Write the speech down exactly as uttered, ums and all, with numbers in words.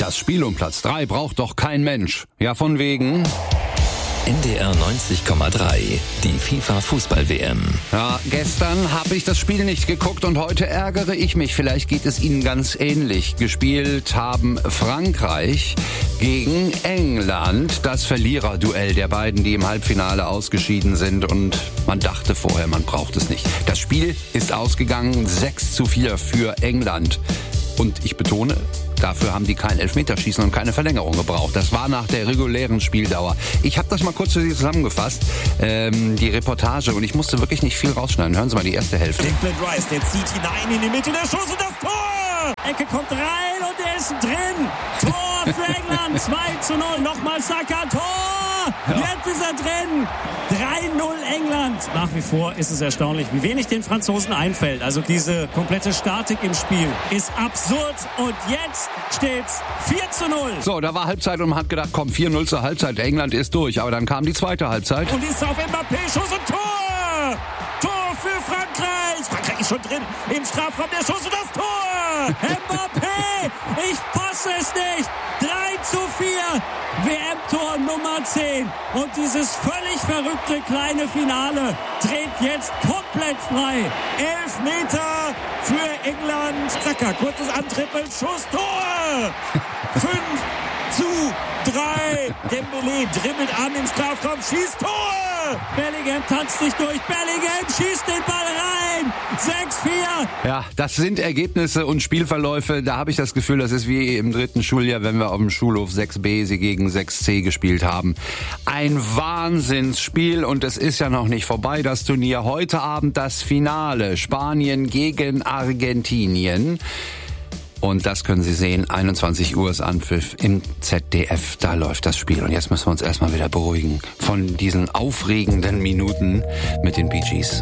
Das Spiel um Platz drei braucht doch kein Mensch. Ja, von wegen... N D R neunzig Komma drei, die FIFA-Fußball-W M. Ja, gestern habe ich das Spiel nicht geguckt und heute ärgere ich mich. Vielleicht geht es Ihnen ganz ähnlich. Gespielt haben Frankreich gegen England. Das Verliererduell der beiden, die im Halbfinale ausgeschieden sind. Und man dachte vorher, man braucht es nicht. Das Spiel ist ausgegangen sechs zu vier für England. Und ich betone, dafür haben die kein Elfmeterschießen und keine Verlängerung gebraucht. Das war nach der regulären Spieldauer. Ich habe das mal kurz für Sie zusammengefasst, ähm, die Reportage. Und ich musste wirklich nicht viel rausschneiden. Hören Sie mal die erste Hälfte. Declan Rice, der zieht hinein in die Mitte, der Schuss und das Tor! Ecke kommt rein und er ist drin. Tor für England, zwei zu null. Nochmal Saka, Tor! Ja. Jetzt ist er drin. drei null England. Nach wie vor ist es erstaunlich, wie wenig den Franzosen einfällt. Also diese komplette Statik im Spiel ist absurd. Und jetzt steht's vier zu null. So, da war Halbzeit und man hat gedacht, komm, vier null zur Halbzeit. England ist durch. Aber dann kam die zweite Halbzeit. Und ist auf Mbappé, Schuss und Tor! Tor für Frankreich. Frankreich ist schon drin im Strafraum. Der Schuss und das Tor! Mbappé! Ich fasse es nicht! drei zu vier! W M-Tor Nummer zehn. Und dieses völlig verrückte kleine Finale dreht jetzt komplett frei. Elf Meter für England. Saka, kurzes Antrippeln, Schuss, Tor! Fünf zu drei. Dembélé dribbelt an im Strafraum, schießt Tor! Bellingham tanzt sich durch. Bellingham schießt den Ball rein. sechs vier. Ja, das sind Ergebnisse und Spielverläufe. Da habe ich das Gefühl, das ist wie im dritten Schuljahr, wenn wir auf dem Schulhof sechs b sie gegen sechs c gespielt haben. Ein Wahnsinnsspiel und es ist ja noch nicht vorbei, das Turnier. Heute Abend das Finale. Spanien gegen Argentinien. Und das können Sie sehen, einundzwanzig Uhr ist Anpfiff im Z D F, da läuft das Spiel. Und jetzt müssen wir uns erstmal wieder beruhigen von diesen aufregenden Minuten mit den Bee Gees.